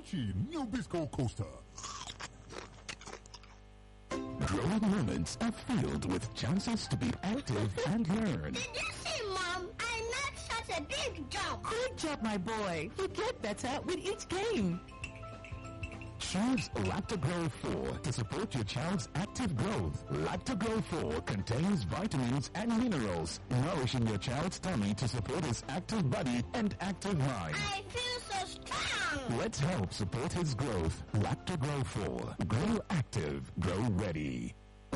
Mochi New Bisco Coaster. Growing moments are filled with chances to be active and learn. Did you see, Mom? I knocked such a big jump. Good job, my boy. You get better with each game. Choose Lactogro 4 to support your child's active growth. Lactogro 4 contains vitamins and minerals, nourishing your child's tummy to support his active body and active mind. I feel so strong. Let's help support his growth. Lactogro 4. Grow active. Grow ready.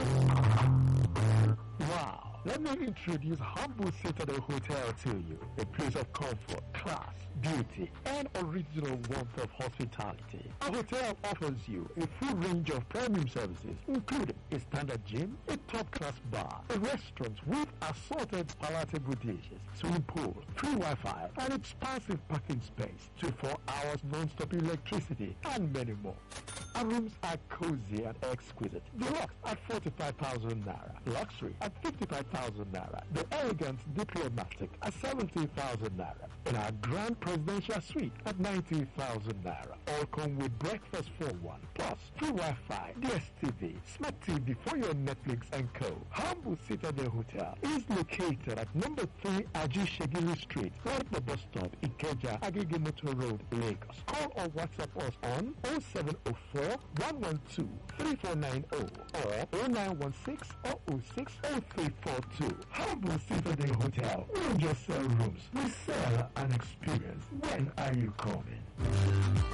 Wow. Let me introduce Humble Citadel Hotel to you. A place of comfort, class, beauty, and original warmth of hospitality. Our hotel offers you a full range of premium services, including a standard gym, a top-class bar, a restaurant with assorted palatable dishes, swimming pool, free Wi-Fi, an expansive parking space, 24 hours non-stop electricity, and many more. Our rooms are cozy and exquisite. Deluxe at 45,000 naira. Luxury at 55,000 naira. The elegant diplomatic at 70,000 naira. And our grand presidential suite at 90,000 naira. All come with breakfast for one. Plus free Wi-Fi, DSTV, smart TV for your Netflix and co. Humble Citadel Hotel is located at number 3 Aji Shegiri Street, right the bus stop, Ikeja, Agege Motor Road, Lagos. Call or WhatsApp us on 0704 112 3490 or 0916 006 0342. Humble Citadel Hotel. We don't just sell rooms, we sell an experience. When are you coming?